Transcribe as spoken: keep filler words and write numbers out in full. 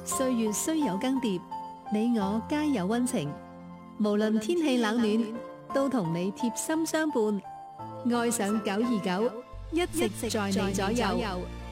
歲月雖有更迭，你我皆有溫情。無論天氣冷暖，都同你貼心相伴。愛上九二九，一直在你左右。